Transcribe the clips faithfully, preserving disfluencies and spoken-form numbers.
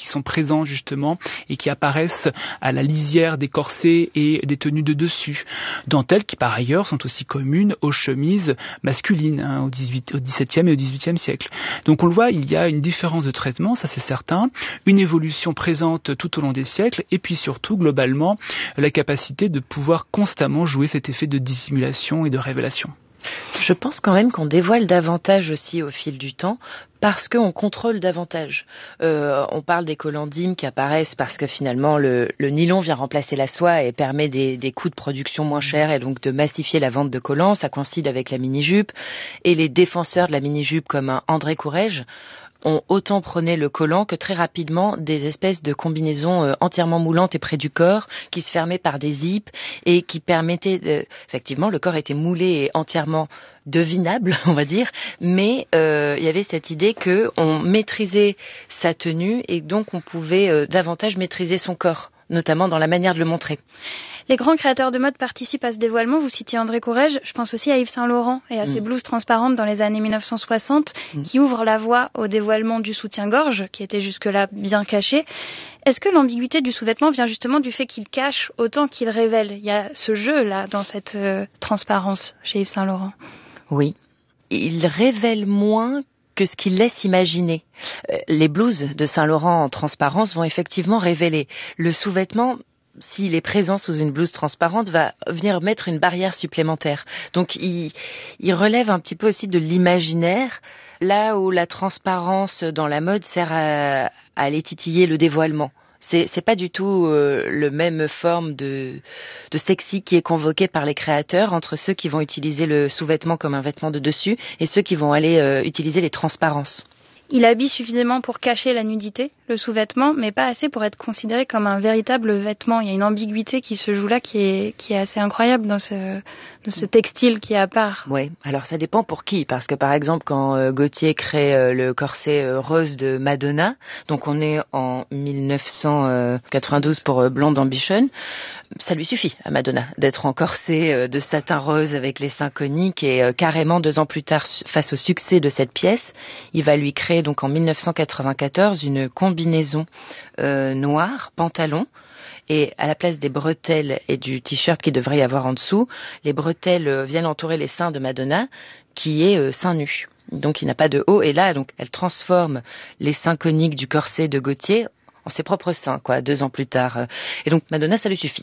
sont présents justement et qui apparaissent à la lisière des corsets et des tenues de dessus. Dentelles qui par ailleurs sont aussi communes aux chemises masculines hein, au, dix-huit, au dix-septième et au dix-huitième siècle. Donc on le voit, il y a une différence de traitement, ça c'est certain, une évolution présente tout au long des siècles et puis surtout globalement la capacité de pouvoir constamment jouer cet effet de dissimulation et de révélation. Je pense quand même qu'on dévoile davantage aussi au fil du temps parce qu'on contrôle davantage. Euh, on parle des collants dîmes qui apparaissent parce que finalement le, le nylon vient remplacer la soie et permet des, des coûts de production moins chers et donc de massifier la vente de collants. Ça coïncide avec la mini-jupe. Et les défenseurs de la mini-jupe comme un André Courrèges ont autant prôné le collant que très rapidement des espèces de combinaisons euh, entièrement moulantes et près du corps qui se fermaient par des zips et qui permettaient de... effectivement le corps était moulé et entièrement devinable on va dire, mais euh, il y avait cette idée que on maîtrisait sa tenue et donc on pouvait euh, davantage maîtriser son corps, notamment dans la manière de le montrer. Les grands créateurs de mode participent à ce dévoilement. Vous citiez André Courrèges, je pense aussi à Yves Saint Laurent et à ses mmh. blouses transparentes dans les années dix-neuf cent soixante mmh. qui ouvrent la voie au dévoilement du soutien-gorge qui était jusque-là bien caché. Est-ce que l'ambiguïté du sous-vêtement vient justement du fait qu'il cache autant qu'il révèle ? Il y a ce jeu-là dans cette euh, transparence chez Yves Saint Laurent. Oui, il révèle moins que ce qu'il laisse imaginer. Euh, les blouses de Saint Laurent en transparence vont effectivement révéler. Le sous-vêtement, s'il est présent sous une blouse transparente, va venir mettre une barrière supplémentaire. Donc il, il relève un petit peu aussi de l'imaginaire, là où la transparence dans la mode sert à, à aller titiller le dévoilement. C'est, c'est pas du tout euh, le même forme de, de sexy qui est convoqué par les créateurs entre ceux qui vont utiliser le sous-vêtement comme un vêtement de dessus et ceux qui vont aller euh, utiliser les transparences. Il habille suffisamment pour cacher la nudité, le sous-vêtement, mais pas assez pour être considéré comme un véritable vêtement. Il y a une ambiguïté qui se joue là qui est, qui est assez incroyable dans ce, dans ce textile qui est à part. Oui, alors ça dépend pour qui, parce que par exemple quand euh, Gaultier crée euh, le corset euh, rose de Madonna, donc on est en dix-neuf cent quatre-vingt-douze pour euh, Blonde Ambition, ça lui suffit à Madonna d'être en corset euh, de satin rose avec les seins coniques et euh, carrément deux ans plus tard, face au succès de cette pièce, il va lui créer donc en dix-neuf cent quatre-vingt-quatorze une combinaison euh, noire, pantalon, et à la place des bretelles et du t-shirt qu'il devrait y avoir en dessous, les bretelles euh, viennent entourer les seins de Madonna qui est euh, seins nus. Donc il n'a pas de haut et là donc elle transforme les seins coniques du corset de Gaultier en ses propres seins, quoi, deux ans plus tard. Et donc Madonna, ça lui suffit.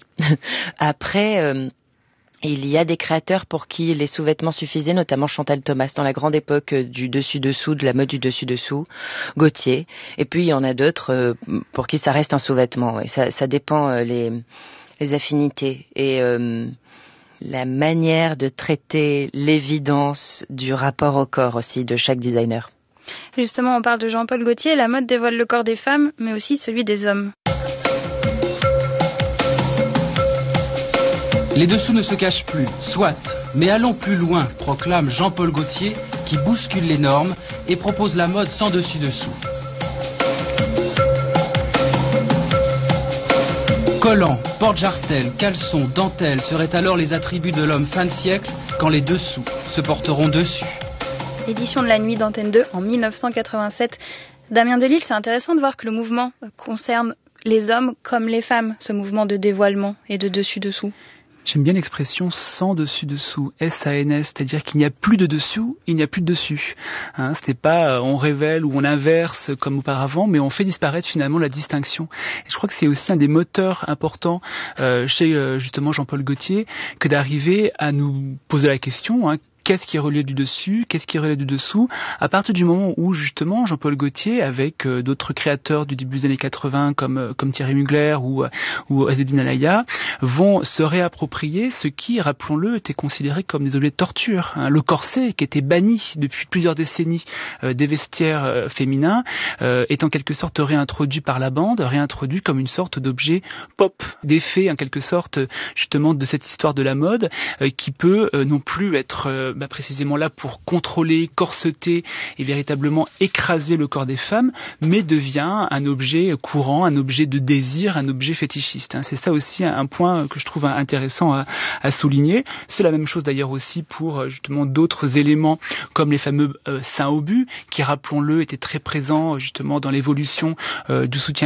Après, euh, il y a des créateurs pour qui les sous-vêtements suffisaient, notamment Chantal Thomas, dans la grande époque du dessus-dessous, de la mode du dessus-dessous, Gaultier. Et puis il y en a d'autres euh, pour qui ça reste un sous-vêtement. Et ça, ça dépend euh, les, les affinités et euh, la manière de traiter l'évidence du rapport au corps aussi de chaque designer. Justement, on parle de Jean-Paul Gaultier, la mode dévoile le corps des femmes, mais aussi celui des hommes. Les dessous ne se cachent plus, soit, mais allons plus loin, proclame Jean-Paul Gaultier, qui bouscule les normes et propose la mode sans dessus-dessous. Collants, porte-jartelles, caleçons, dentelles seraient alors les attributs de l'homme fin de siècle, quand les dessous se porteront dessus. Édition de la nuit d'Antenne deux en dix-neuf cent quatre-vingt-sept. Damien Delille, c'est intéressant de voir que le mouvement concerne les hommes comme les femmes, ce mouvement de dévoilement et de dessus-dessous. J'aime bien l'expression sans dessus-dessous, S A N S, c'est-à-dire qu'il n'y a plus de dessous, il n'y a plus de dessus. Hein, ce n'est pas euh, on révèle ou on inverse comme auparavant, mais on fait disparaître finalement la distinction. Et je crois que c'est aussi un des moteurs importants euh, chez euh, justement Jean-Paul Gaultier que d'arriver à nous poser la question, hein, qu'est-ce qui relève du dessus, qu'est-ce qui relève du dessous, à partir du moment où justement Jean-Paul Gaultier, avec euh, d'autres créateurs du début des années quatre-vingts comme euh, comme Thierry Mugler ou euh, ou Azzedine Alaïa, vont se réapproprier ce qui, rappelons-le, était considéré comme des objets de torture. Hein. Le corset, qui était banni depuis plusieurs décennies euh, des vestiaires euh, féminins, euh, est en quelque sorte réintroduit par la bande, réintroduit comme une sorte d'objet pop, d'effet en quelque sorte justement de cette histoire de la mode, euh, qui peut euh, non plus être euh, Bah précisément là pour contrôler, corseter et véritablement écraser le corps des femmes, mais devient un objet courant, un objet de désir, un objet fétichiste. C'est ça aussi un point que je trouve intéressant à, à souligner. C'est la même chose d'ailleurs aussi pour justement d'autres éléments comme les fameux euh, seins obus qui, rappelons-le, étaient très présents justement dans l'évolution euh, du soutien